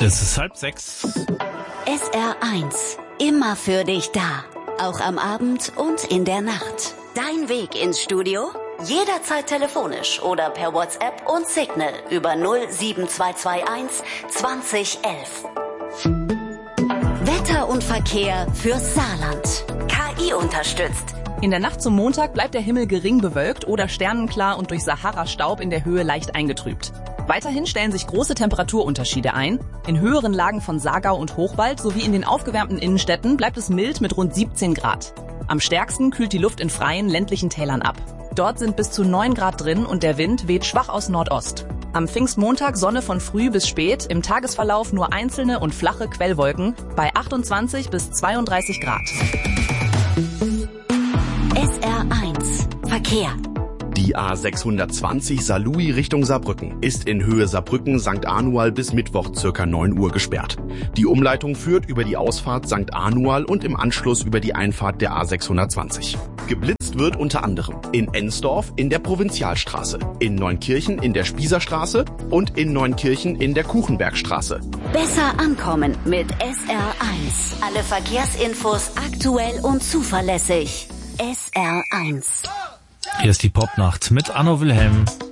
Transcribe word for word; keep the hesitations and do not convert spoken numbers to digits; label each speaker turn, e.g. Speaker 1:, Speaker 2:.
Speaker 1: Es ist halb sechs.
Speaker 2: S R eins. Immer für dich da. Auch am Abend und in der Nacht. Dein Weg ins Studio? Jederzeit telefonisch oder per WhatsApp und Signal über null sieben zwei zwei eins zwanzig elf. Wetter und Verkehr fürs Saarland. K I unterstützt.
Speaker 3: In der Nacht zum Montag bleibt der Himmel gering bewölkt oder sternenklar und durch Sahara-Staub in der Höhe leicht eingetrübt. Weiterhin stellen sich große Temperaturunterschiede ein. In höheren Lagen von Saargau und Hochwald sowie in den aufgewärmten Innenstädten bleibt es mild mit rund siebzehn Grad. Am stärksten kühlt die Luft in freien ländlichen Tälern ab. Dort sind bis zu neun Grad drin und der Wind weht schwach aus Nordost. Am Pfingstmontag Sonne von früh bis spät, im Tagesverlauf nur einzelne und flache Quellwolken bei achtundzwanzig bis zweiunddreißig Grad.
Speaker 2: S R eins. Verkehr.
Speaker 4: Die A sechshundertzwanzig Saarlouis Richtung Saarbrücken ist in Höhe Saarbrücken Sankt Anual bis Mittwoch circa neun Uhr gesperrt. Die Umleitung führt über die Ausfahrt Sankt Anual und im Anschluss über die Einfahrt der A sechshundertzwanzig. Geblitzt wird unter anderem in Ensdorf in der Provinzialstraße, in Neunkirchen in der Spießerstraße und in Neunkirchen in der Kuchenbergstraße.
Speaker 2: Besser ankommen mit S R eins. Alle Verkehrsinfos aktuell und zuverlässig. S R eins.
Speaker 1: Hier ist die Popnacht mit Anno Wilhelm.